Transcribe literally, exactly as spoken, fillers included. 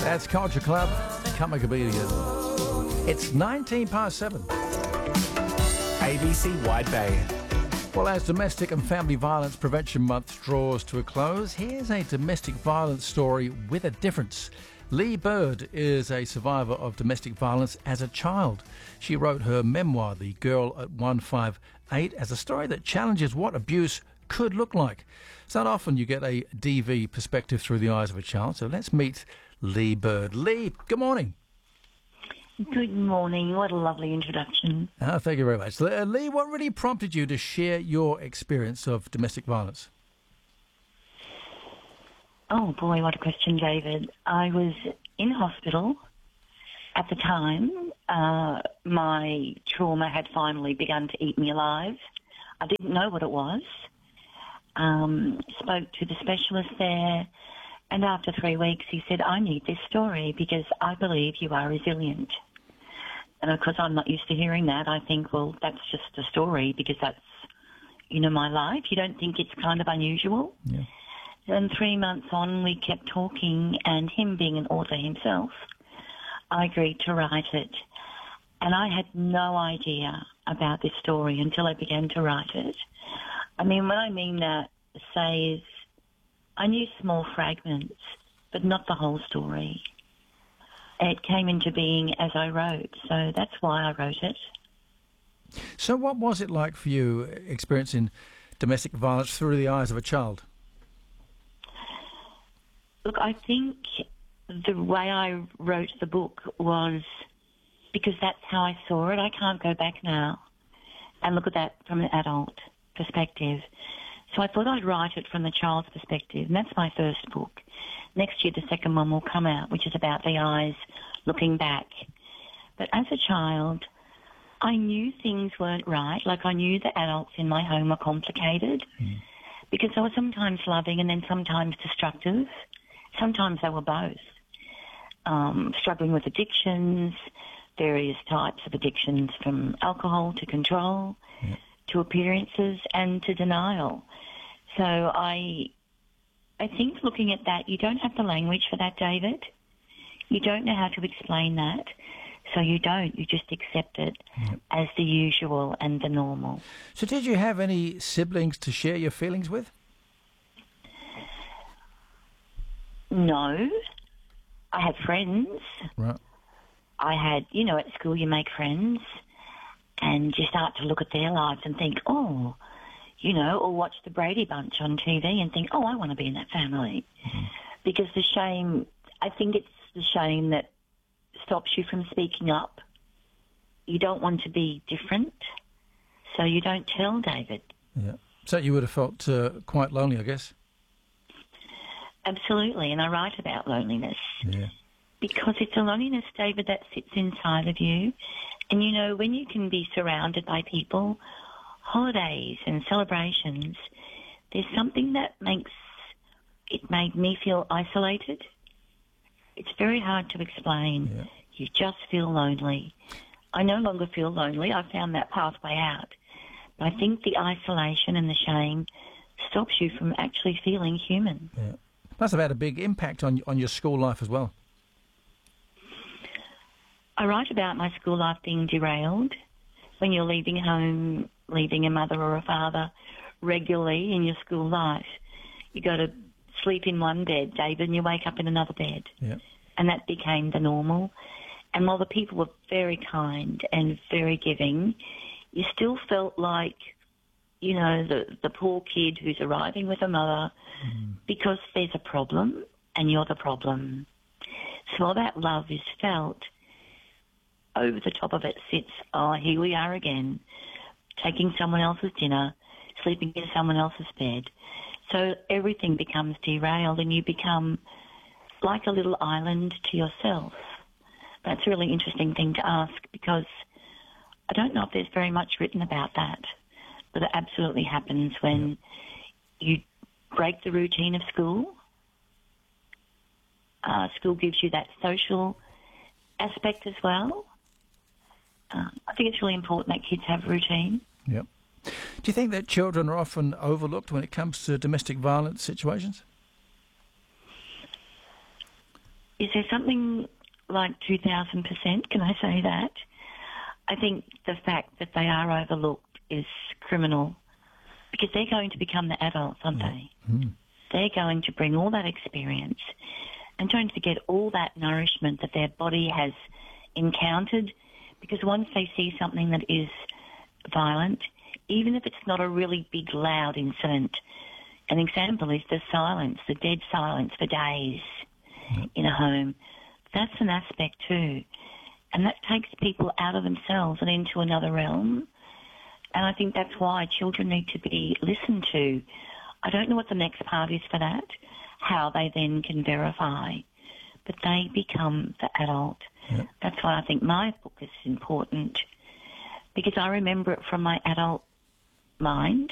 That's Culture Club. Can't make a beat again. It's nineteen past seven. A B C Wide Bay. Well, as Domestic and Family Violence Prevention Month draws to a close, here's a domestic violence story with a difference. Lee Bird is a survivor of domestic violence as a child. She wrote her memoir, The Girl at one five eight, as a story that challenges what abuse could look like. It's not often you get a D V perspective through the eyes of a child, so let's meet Lee Bird. Lee, good morning. Good morning. What a lovely introduction. Oh, thank you very much. Uh, Lee, what really prompted you to share your experience of domestic violence? Oh, boy, what a question, David. I was in hospital at the time. Uh, my trauma had finally begun to eat me alive. I didn't know what it was. Um, spoke to the specialist there, and after three weeks he said, I need this story because I believe you are resilient. And of course I'm not used to hearing that. I think, well, that's just a story because that's, you know, my life. You don't think it's kind of unusual? Yeah. And three months on we kept talking, and him being an author himself, I agreed to write it. And I had no idea about this story until I began to write it. I mean, what I mean that say is I knew small fragments, but not the whole story. It came into being as I wrote, so that's why I wrote it. So what was it like for you experiencing domestic violence through the eyes of a child? Look, I think the way I wrote the book was because that's how I saw it. I can't go back now and look at that from an adult perspective. So I thought I'd write it from the child's perspective, and that's my first book. Next year, the second one will come out, which is about the eyes looking back. But as a child, I knew things weren't right. Like, I knew the adults in my home were complicated mm. because they were sometimes loving and then sometimes destructive. Sometimes they were both. Um, struggling with addictions, various types of addictions, from alcohol to control, yeah. to appearances and to denial. So I I think looking at that, you don't have the language for that, David. You don't know how to explain that. So you don't. You just accept it yep. as the usual and the normal. So did you have any siblings to share your feelings with? No. I had friends. Right. I had, you know, at school you make friends and you start to look at their lives and think, oh, you know, or watch the Brady Bunch on T V and think, oh, I want to be in that family. Mm-hmm. Because the shame, I think it's the shame that stops you from speaking up. You don't want to be different, so you don't tell, David. Yeah. So you would have felt uh, quite lonely, I guess? Absolutely, and I write about loneliness. Yeah. Because it's a loneliness, David, that sits inside of you. And, you know, when you can be surrounded by people, holidays and celebrations, there's something that makes it made me feel isolated. It's very hard to explain. Yeah. You just feel lonely. I no longer feel lonely. I found that pathway out. But I think the isolation and the shame stops you from actually feeling human. Yeah. Must have had a big impact on on your school life as well. I write about my school life being derailed. When you're leaving home, leaving a mother or a father regularly in your school life, you go to sleep in one bed, David, and you wake up in another bed. Yeah. And that became the normal. And while the people were very kind and very giving, you still felt like, you know, the, the poor kid who's arriving with a mother mm. because there's a problem and you're the problem. So while that love is felt, over the top of it sits, oh, here we are again, taking someone else's dinner, sleeping in someone else's bed. So everything becomes derailed and you become like a little island to yourself. That's a really interesting thing to ask because I don't know if there's very much written about that, but it absolutely happens when you break the routine of school. Uh, school gives you that social aspect as well. Uh, I think it's really important that kids have routine. Yep. Do you think that children are often overlooked when it comes to domestic violence situations? is there something like two thousand percent? Can I say that? I think the fact that they are overlooked is criminal because they're going to become the adults, aren't they? Mm. They're going to bring all that experience and don't forget all that nourishment that their body has encountered, because once they see something that is violent, even if it's not a really big, loud incident, an example is the silence, the dead silence for days Yep. in a home. That's an aspect too. And that takes people out of themselves and into another realm. And I think that's why children need to be listened to. I don't know what the next part is for that, how they then can verify, but they become the adult. Yep. That's why I think my book is important, because I remember it from my adult mind,